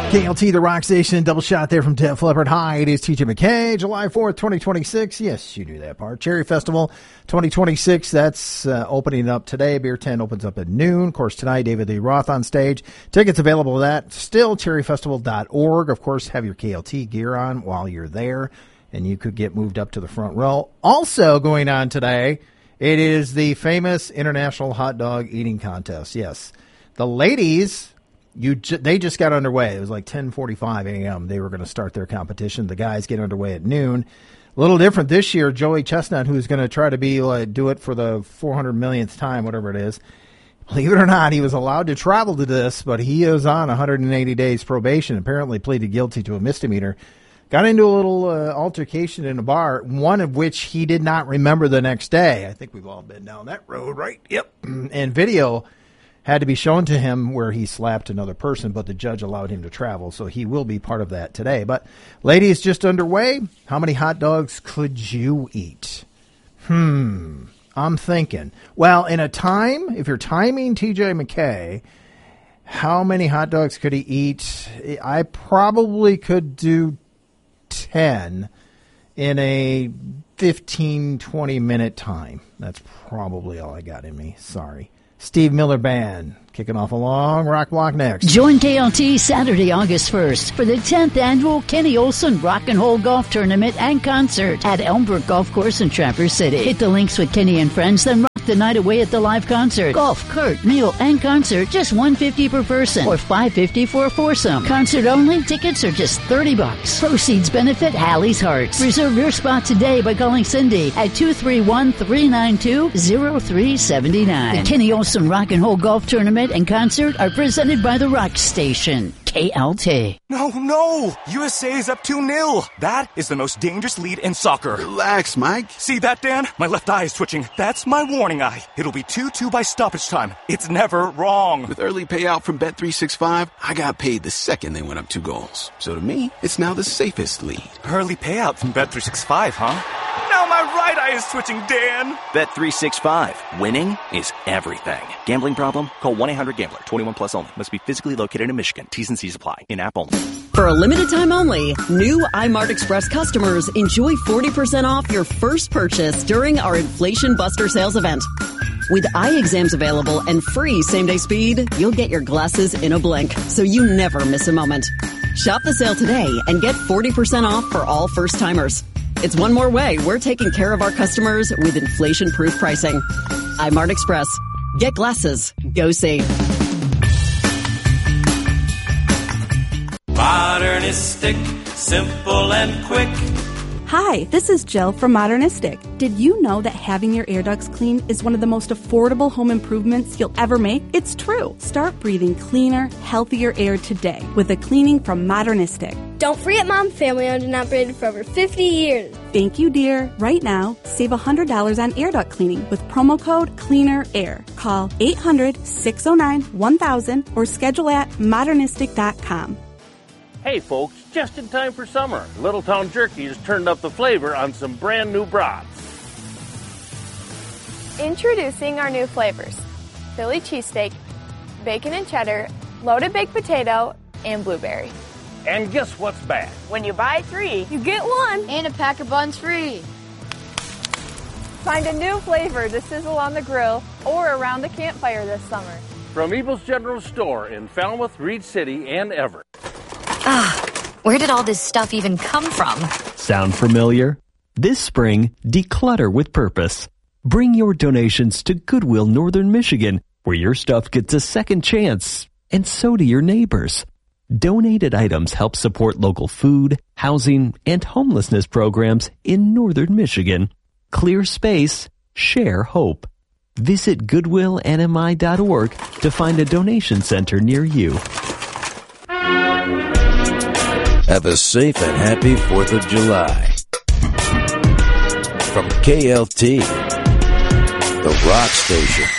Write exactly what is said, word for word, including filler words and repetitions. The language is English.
K L T, the rock station, double shot there from Def Leppard. Hi, it is T J McKay, July fourth, twenty twenty-six. Yes, you knew that part. Cherry Festival twenty twenty-six, that's uh, opening up today. Beer tent opens up at noon. Of course, tonight, David Lee Roth on stage. Tickets available to that. Still, cherry festival dot org. Of course, have your K L T gear on while you're there, and you could get moved up to the front row. Also going on today, it is the famous International Hot Dog Eating Contest. Yes, the ladies... You ju- they just got underway. It was like ten forty-five a.m. They were going to start their competition. The guys get underway at noon. A little different this year. Joey Chestnut, who's going to try to be like, do it for the four hundred millionth time, whatever it is. Believe it or not, he was allowed to travel to this, but he is on one hundred eighty days probation. Apparently pleaded guilty to a misdemeanor. Got into a little uh, altercation in a bar, one of which he did not remember the next day. I think we've all been down that road, right? Yep. And video had to be shown to him where he slapped another person, but the judge allowed him to travel, so he will be part of that today. But, ladies, just underway, how many hot dogs could you eat? Hmm, I'm thinking. Well, in a time, if you're timing T J McKay, how many hot dogs could he eat? I probably could do ten in a fifteen, twenty minute time. That's probably all I got in me. Sorry. Steve Miller Band, kicking off a long rock block next. Join K L T Saturday, August first for the tenth annual Kenny Olson Rock and Roll Golf Tournament and Concert at Elmbrook Golf Course in Traverse City. Hit the links with Kenny and friends, then rock the night away at the live concert. Golf, cart, meal, and concert, just one hundred fifty dollars per person or five hundred fifty dollars for a foursome. Concert only, tickets are just thirty bucks. Proceeds benefit Hallie's Hearts. Reserve your spot today by calling Cindy at two three one, three nine two, zero three seven nine. The Kenny Olson Rock and Roll Golf Tournament and Concert are presented by the Rock Station, K L T. No, no! U S A is up two nil. That is the most dangerous lead in soccer. Relax, Mike. See that, Dan? My left eye is twitching. That's my warning eye. It'll be two two by stoppage time. It's never wrong. With early payout from Bet three sixty-five, I got paid the second they went up two goals. So to me, it's now the safest lead. Early payout from Bet three sixty-five, huh? Now my right eye is twitching, Dan. Bet three sixty-five. Winning is everything. Gambling problem? Call one eight hundred gambler. twenty-one plus only. Must be physically located in Michigan. T's and C's apply. In-app only. For a limited time only, new iMart Express customers enjoy forty percent off your first purchase during our Inflation Buster sales event. With eye exams available and free same-day speed, you'll get your glasses in a blink, so you never miss a moment. Shop the sale today and get forty percent off for all first-timers. It's one more way we're taking care of our customers with inflation-proof pricing. iMart Express. Get glasses. Go see. Modernistic, simple and quick. Hi, this is Jill from Modernistic. Did you know that having your air ducts clean is one of the most affordable home improvements you'll ever make? It's true. Start breathing cleaner, healthier air today with a cleaning from Modernistic. Don't forget Mom, family owned and operated for over fifty years. Thank you, dear. Right now, save one hundred dollars on air duct cleaning with promo code CLEANERAIR. Call eight hundred, six oh nine, one thousand or schedule at modernistic dot com. Hey folks, just in time for summer, Little Town Jerky has turned up the flavor on some brand new brats. Introducing our new flavors: Philly cheesesteak, bacon and cheddar, loaded baked potato, and blueberry. And guess what's back? When you buy three, you get one. And a pack of buns free. Find a new flavor to sizzle on the grill or around the campfire this summer. From Evil's General Store in Falmouth, Reed City, and Everett. Ah, where did all this stuff even come from? Sound familiar? This spring, declutter with purpose. Bring your donations to Goodwill Northern Michigan, where your stuff gets a second chance, and so do your neighbors. Donated items help support local food, housing, and homelessness programs in Northern Michigan. Clear space, share hope. Visit goodwill n m i dot org to find a donation center near you. Have a safe and happy fourth of July. From K L T, the rock station.